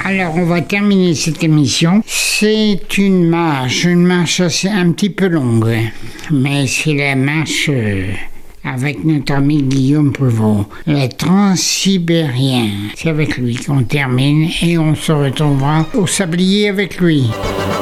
Alors, on va terminer cette émission. C'est une marche assez un petit peu longue, mais c'est la marche avec notre ami Guillaume Prévost, le Transsibérien. C'est avec lui qu'on termine et on se retrouvera au Sablier avec lui.